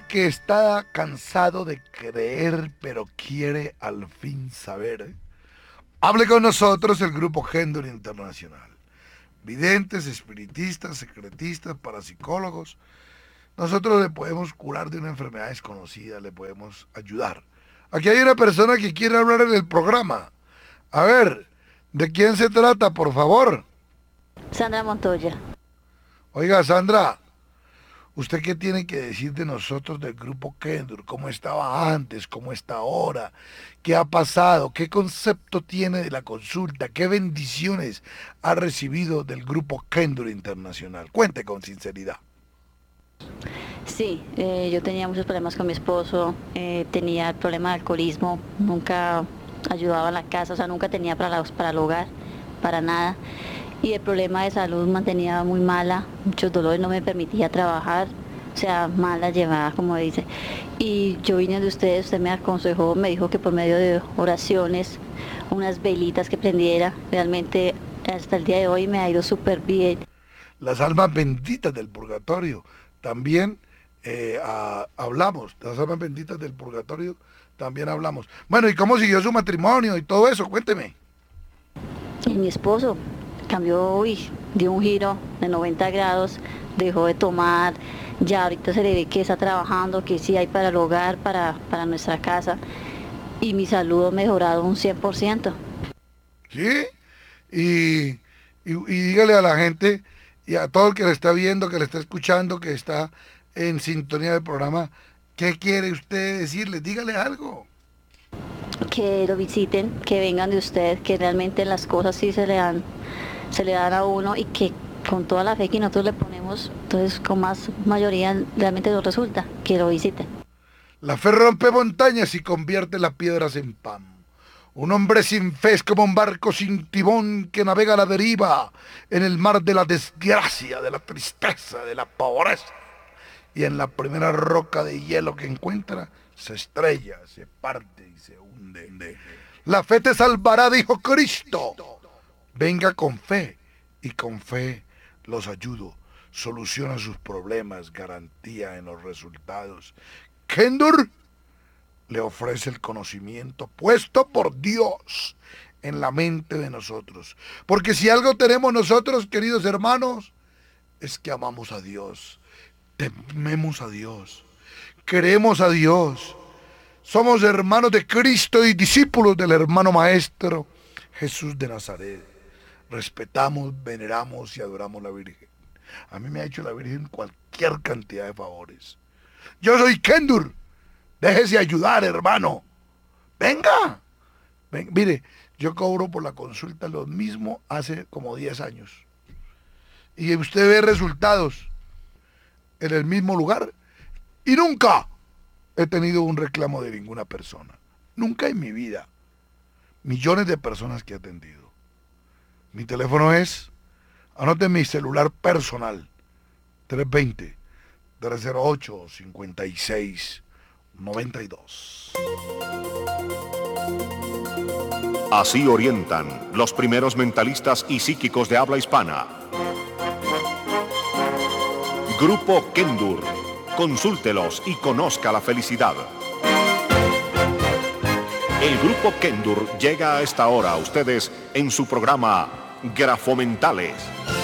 que está cansado de creer, pero quiere al fin saber, hable con nosotros el Grupo Kendur Internacional. Videntes, espiritistas, secretistas, parapsicólogos. Nosotros le podemos curar de una enfermedad desconocida, le podemos ayudar. Aquí hay una persona que quiere hablar en el programa. A ver, ¿de quién se trata, por favor? Sandra Montoya. Oiga, Sandra, ¿usted qué tiene que decir de nosotros del Grupo Kendur? ¿Cómo estaba antes? ¿Cómo está ahora? ¿Qué ha pasado? ¿Qué concepto tiene de la consulta? ¿Qué bendiciones ha recibido del Grupo Kendur Internacional? Cuente con sinceridad. Sí, yo tenía muchos problemas con mi esposo, tenía el problema de alcoholismo, nunca ayudaba en la casa, o sea, nunca tenía para el hogar, para nada. Y el problema de salud mantenía muy mala, muchos dolores, no me permitía trabajar, o sea, mala llevaba, como dice. Y yo vine de ustedes, usted me aconsejó, me dijo que por medio de oraciones, unas velitas que prendiera, realmente hasta el día de hoy me ha ido súper bien. Las almas benditas del purgatorio. También hablamos, de las almas benditas del purgatorio también hablamos. Bueno, ¿y cómo siguió su matrimonio y todo eso? Cuénteme. Y mi esposo cambió, dio un giro de 90 grados, dejó de tomar, ya ahorita se le ve que está trabajando, que sí hay para el hogar, para nuestra casa, y mi salud ha mejorado un 100%. ¿Sí? Y dígale a la gente y a todo el que le está viendo, que le está escuchando, que está en sintonía del programa, ¿qué quiere usted decirle? Dígale algo. Que lo visiten, que vengan de usted, que realmente las cosas sí se le dan a uno y que con toda la fe que nosotros le ponemos, entonces con más mayoría realmente nos resulta, que lo visiten. La fe rompe montañas y convierte las piedras en pan. Un hombre sin fe es como un barco sin timón que navega a la deriva en el mar de la desgracia, de la tristeza, de la pobreza. Y en la primera roca de hielo que encuentra, se estrella, se parte y se hunde. La fe te salvará, dijo Cristo. Venga con fe y con fe los ayudo. Soluciona sus problemas, garantía en los resultados. Kendur le ofrece el conocimiento puesto por Dios en la mente de nosotros. Porque si algo tenemos nosotros, queridos hermanos, es que amamos a Dios, tememos a Dios, queremos a Dios. Somos hermanos de Cristo y discípulos del hermano maestro Jesús de Nazaret. Respetamos, veneramos y adoramos a la Virgen. A mí me ha hecho la Virgen cualquier cantidad de favores. Yo soy Kendur. Déjese ayudar, hermano. Venga. Mire, yo cobro por la consulta lo mismo hace como 10 años. Y usted ve resultados en el mismo lugar. Y nunca he tenido un reclamo de ninguna persona. Nunca en mi vida. Millones de personas que he atendido. Mi teléfono es, anote mi celular personal, 320-308-5692. Así orientan los primeros mentalistas y psíquicos de habla hispana. Grupo Kendur. Consúltelos y conozca la felicidad. El Grupo Kendur llega a esta hora a ustedes en su programa Grafomentales.